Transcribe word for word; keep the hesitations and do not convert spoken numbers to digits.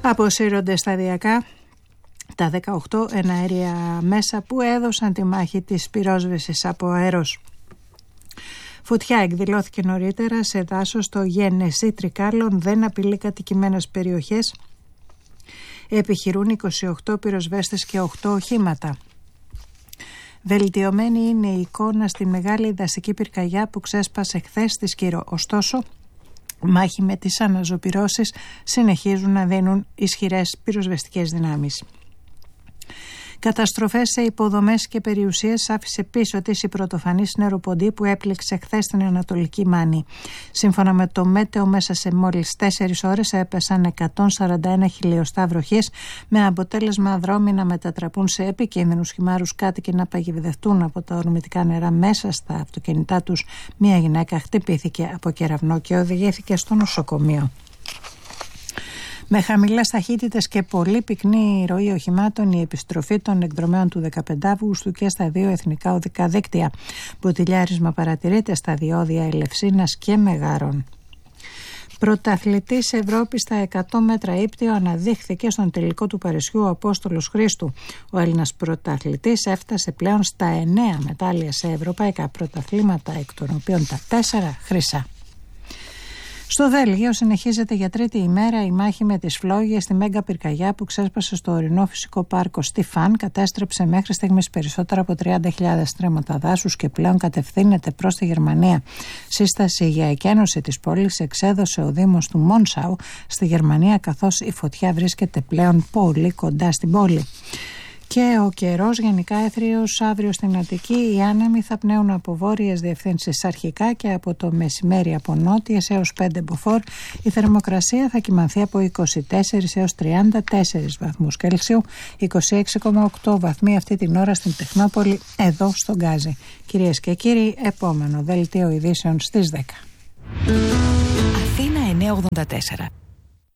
Αποσύρονται σταδιακά τα δεκαοκτώ εναέρια μέσα που έδωσαν τη μάχη της πυρόσβεσης από αέρος. Φωτιά εκδηλώθηκε νωρίτερα σε δάσος στο Γέννεση Τρικάλων, δεν απειλεί κατοικημένες περιοχές. Επιχειρούν είκοσι οκτώ πυροσβέστες και οκτώ οχήματα. Βελτιωμένη είναι η εικόνα στη μεγάλη δασική πυρκαγιά που ξέσπασε χθες στη Σκύρο. Ωστόσο, μάχη με τις αναζωπυρώσεις συνεχίζουν να δίνουν ισχυρές πυροσβεστικές δυνάμεις. Καταστροφές σε υποδομές και περιουσίες άφησε πίσω της η πρωτοφανής νεροποντή που έπληξε χθες στην Ανατολική Μάνη. Σύμφωνα με το Μέτεο, μέσα σε μόλις τέσσερις ώρες έπεσαν εκατόν σαράντα ένα χιλιοστά βροχής, με αποτέλεσμα δρόμοι να μετατραπούν σε επικίνδυνους χυμάρους, κάτοικοι να παγιδευτούν από τα ορμητικά νερά μέσα στα αυτοκίνητά τους. Μία γυναίκα χτυπήθηκε από κεραυνό και οδηγήθηκε στο νοσοκομείο. Με χαμηλές ταχύτητες και πολύ πυκνή ροή οχημάτων, η επιστροφή των εκδρομέων του δεκαπέντε Αυγούστου και στα δύο εθνικά οδικά δίκτυα. Μποτιλιάρισμα παρατηρείται στα διόδια Ελευσίνας και Μεγάρων. Πρωταθλητής Ευρώπης στα εκατό μέτρα ύπτιο αναδείχθηκε στον τελικό του Παρισιού ο Απόστολος Χρήστου. Ο Έλληνας πρωταθλητής έφτασε πλέον στα εννέα μετάλλια σε ευρωπαϊκά πρωταθλήματα, εκ των οποίων τα τέσσερα χρυσά. Στο Βέλγιο συνεχίζεται για τρίτη ημέρα η μάχη με τις φλόγες στη μέγα πυρκαγιά που ξέσπασε στο ορεινό φυσικό πάρκο Στιφάν. Κατέστρεψε μέχρι στιγμής περισσότερα από τριάντα χιλιάδες στρέμματα δάσους και πλέον κατευθύνεται προς τη Γερμανία. Σύσταση για εκένωση της πόλης εξέδωσε ο Δήμος του Μόνσαου στη Γερμανία, καθώς η φωτιά βρίσκεται πλέον πολύ κοντά στην πόλη. Και ο καιρός γενικά έθριος αύριο στην Αττική. Οι άνεμοι θα πνέουν από βόρειες διευθύνσεις αρχικά και από το μεσημέρι από νότιες έως πέντε μποφόρ. Η θερμοκρασία θα κυμανθεί από είκοσι τέσσερα έως τριάντα τέσσερα βαθμούς Κέλσιου, είκοσι έξι κόμμα οκτώ βαθμοί αυτή την ώρα στην Τεχνόπολη, εδώ στον Γκάζι. Κυρίες και κύριοι, επόμενο δελτίο ειδήσεων στις δέκα. Αθήνα εννιακόσια ογδόντα τέσσερα.